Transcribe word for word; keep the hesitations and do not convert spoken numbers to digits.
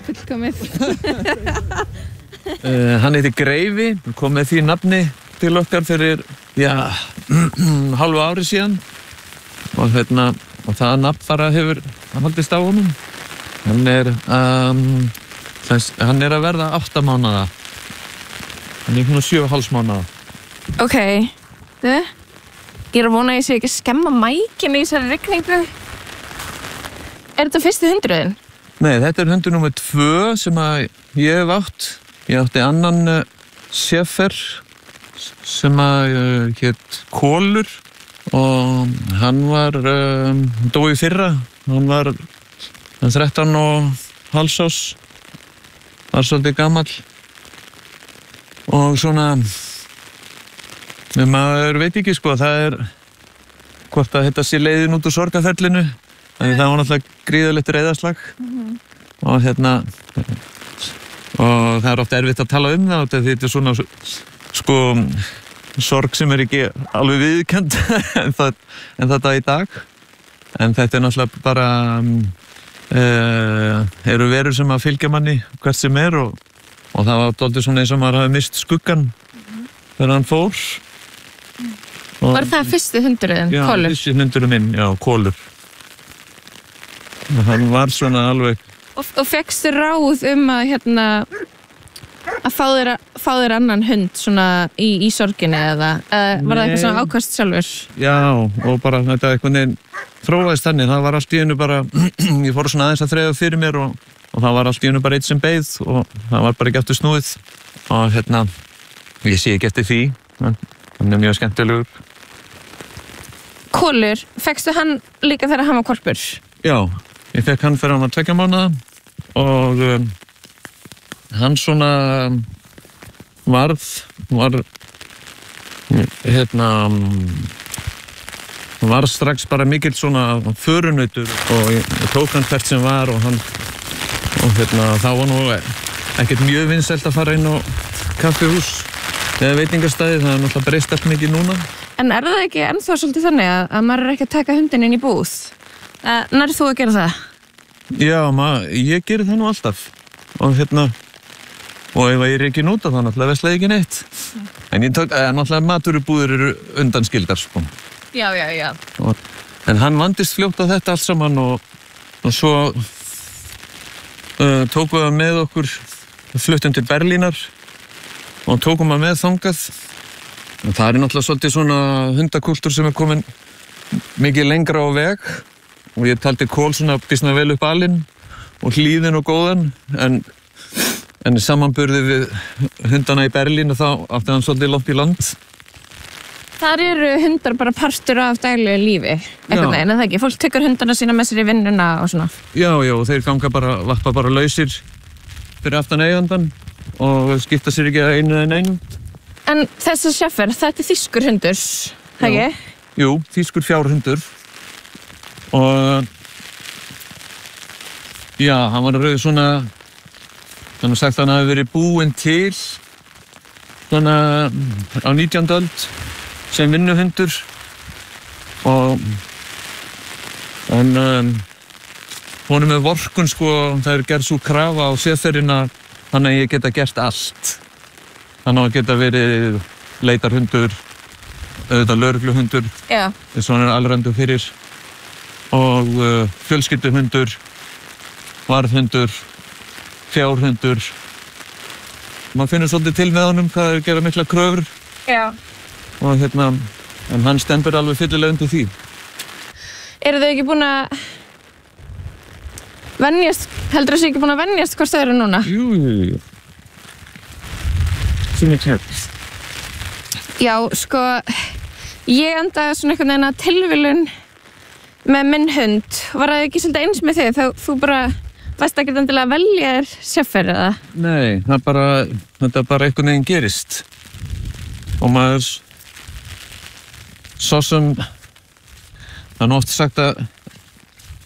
fullkomið. uh, hann heiti Greifi, kom með því nafni til okkar fyrir, já, hálfu ári síðan og, hérna, og það nafn bara hefur haldist á honum. Hann er, um, þess, hann er að verða átta mánaða. Hann er svona sjö og hálfs mánaða. Ok, þú? Ég er að vona að ég sé ekki að skemma mækinu í þessari rigningu. Er þetta fyrstu hundruðin? Nei, þetta er hundur númer tvö sem að ég hef átt. Ég átti annan uh, Schäfer sem að uh, hét Kolur og hann var um, dói í fyrra. Hann var þrettán og hálfs árs, var svolítið gamall og svona, maður veit ekki sko, það er hvort að þetta sé leiðin út úr sorgarferlinu, þannig það var náttúrulega gríðarlegt reiðarslag mm-hmm. og hérna, og það er ofta erfitt að tala um það, þetta er svona sko sorg sem er ekki alveg viðurkennd en, það, en þetta í dag, en þetta er náttúrulega bara um, Uh, eru verur sem að fylgja manni hvert sem er og, og það var dálítið svona eins og maður hafi mist skuggan mm-hmm. þegar hann fór og, Var það fyrstu hundurinn, Kolur? Já, fyrstu hundurinn minn, já, Kolur og hann var svona alveg Og, og fékkstu ráð um að hérna að fá þér, fá þér annan hund svona í, í sorginni eða, eða var það eitthvað svona ákast sjálfur? Já, og bara þetta eitthvað neginn þróaðist þannig, það var allt í einu bara, ég fór svona aðeins að þreifa fyrir mér og, og það var allt í einu bara eitt sem beið og það var bara ekki aftur snúið og hérna, ég sé ekki eftir því, en hann er mjög skemmtilegur. Kolur, fékkstu hann líka þegar hann var hvolpur? Já, ég fekk hann fyrir hann var tveggja mánaða og um, hann svona varð, var, hérna, hann var strax bara mikill svona förunautur og ég, ég tók hann hvert sem var og hann og hérna þá var nú ekkert mjög vinsælt að fara inn á kaffihús eða veitingastæði, það er náttúrulega breyst allt mikið núna. En er það ekki ennþá svolítið þannig að, að maður er ekki að taka hundinn inn í búð? Nærðu þú að gera það? Já, maður, ég geri það nú alltaf og hérna og ef ég er ekki núta þá náttúrulega veslaði ekki neitt en ég tók, eh, náttúrulega maturubúður eru undanskildar sko. Já, já, já. Og, en hann vandist fljótt á þetta allt saman og, og svo uh, tókum við með okkur, fluttum til Berlínar og tókum við með þangað. Og það er náttúrulega svolítið svona hundakúltúr sem er komin mikið lengra á veg og ég taldi Kól svona býsna vel upp alinn og hlýðin og góðan en, en í samanburði við hundana í Berlín og þá átti hann svolítið langt í land. Þar eru hundar bara partur af daglegu lífi, eitthvað neginn, en það ekki? Fólk tekur hundana sína með sér í vinnuna og svona. Já, já, og þeir ganga bara, vappa bara lausir fyrir aftan eigandan og skipta sér ekki að einu en einu. En þessi Schäfer, þetta er þýskur hundur, það ekki? Jú, þýskur fjárhundur og já, hann var rauð svona, þannig að sagt að hann hafi verið búinn til svona á nítjándu öld sem vinnuhundur og en um, honum er vorkun sko, það er gerð svo krafa á Schäferina þannig að ég geta gert allt. Þannig að geta verið leitarhundur, auðvitað lögregluhundur, þess að hann er allræmdur fyrir og uh, fjölskylduhundur, varðhundur, fjárhundur. Man finnur svolítið til með honum hvað er að gera mikla kröfur. Já. Og hérna, en hann stendur alveg fyllilega undir því. Eru þau ekki búin að venjast, heldur þau ekki búin að venjast hvort þau eru núna? Jú, jú, jú. Sýnir kjörn. Já, sko, ég endaði svona einhvern veginn að tilviljun með minn hund. Var það ekki svolítið eins með þig? Þá þú bara varst ekkert endilega að velja þér Schäfer eða? Nei, það bara, þetta bara einhvern veginn gerist. Og maður, svo sem, það er nú oft sagt að